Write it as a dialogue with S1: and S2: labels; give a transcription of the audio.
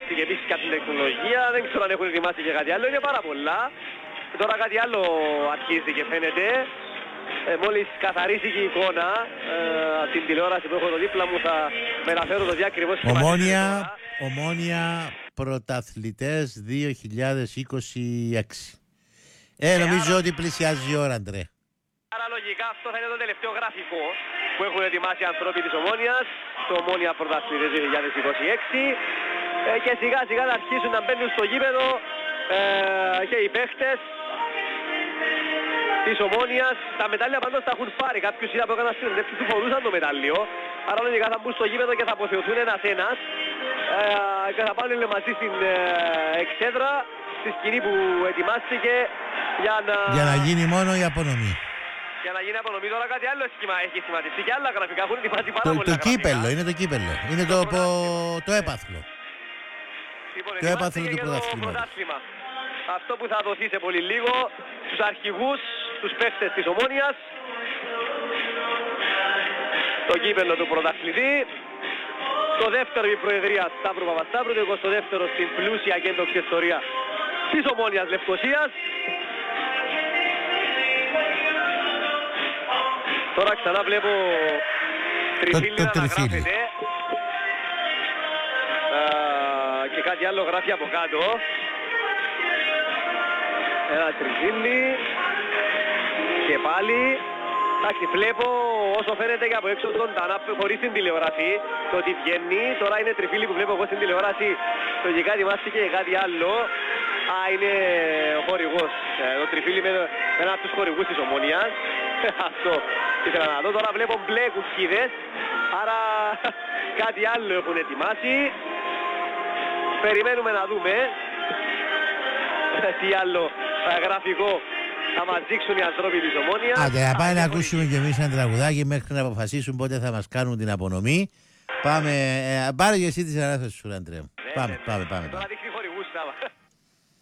S1: ετοιμάστηκε επίσης κάτι τεχνολογία, δεν ξέρω αν έχουν ετοιμάσει και κάτι άλλο, είναι πάρα πολλά. Τώρα κάτι άλλο αρχίζει και φαίνεται. Μόλις καθαρίσει και η εικόνα από την τηλεόραση που έχω εδώ δίπλα μου θα μεταφέρω το διάκριβο σχηματισμό.
S2: Ομόνια πρωταθλητές 2026. Νομίζω ότι πλησιάζει η ώρα, Αντρέ.
S1: Άρα λογικά αυτό θα είναι το τελευταίο γραφικό που έχουν ετοιμάσει οι ανθρώποι της Ομόνιας, το Ομόνια Πρωταθλητές 2026, και σιγά σιγά θα αρχίσουν να μπαίνουν στο γήπεδο και οι παίχτες της Ομόνιας. Τα μετάλλια πάντως τα έχουν πάρει, κάποιους είδα που έκαναν συνεντεύξεις που φορούσαν το μετάλλιο, άρα λογικά θα μπουν στο γήπεδο και θα αποθεωθούν ένας-ένας και θα πάνε μαζί στην εξέδρα, στη σκηνή που ετοιμάστηκε
S2: για να γίνει μόνο η απονομή.
S1: Για να γίνει απονομή. Τώρα κάτι άλλο έχει σχηματιστεί και άλλα γραφικά έχουν ετοιμάσει πάρα πολλά.
S2: Το κύπελλο, είναι το κύπελλο. Είναι το έπαθλο. Το έπαθλο του πρωταθλήματος.
S1: Αυτό που θα δοθεί σε πολύ λίγο στους αρχηγούς, στους παίχτες της Ομόνιας. Το κύπελλο του πρωταθλητή. Το δεύτερο η Προεδρία Σταύρου Παπασταύρου, το 22ο στην πλούσια και έντοξη ιστορία της Ομόνιας Λευκωσίας. Τώρα ξανά βλέπω τριφύλι να γράφεται και κάτι άλλο γράφει από κάτω. Ένα τριφύλι και πάλι. Εντάξει, βλέπω όσο φαίνεται και από έξω ζωντανά χωρίς την τηλεόραση το ότι βγαίνει. Τώρα είναι τριφύλι που βλέπω εγώ στην τηλεόραση. Λογικά ετοιμάστηκε και κάτι άλλο. Είναι ο χορηγός. Το τριφύλι με έναν από τους χορηγούς της Ομόνιας. Αυτό ήθελα να δω. Τώρα βλέπω μπλε κουκκίδες. Άρα κάτι άλλο έχουν ετοιμάσει. Περιμένουμε να δούμε τι άλλο γραφικό θα μας δείξουν οι ανθρώποι της Ομόνιας.
S2: Άντε, να πάμε να ακούσουμε κι εμείς ένα τραγουδάκι μέχρι να αποφασίσουν πότε θα μας κάνουν την απονομή. Πάμε, πάρε και εσύ τις ανάστασεις σου, Αντρέα. Πάμε.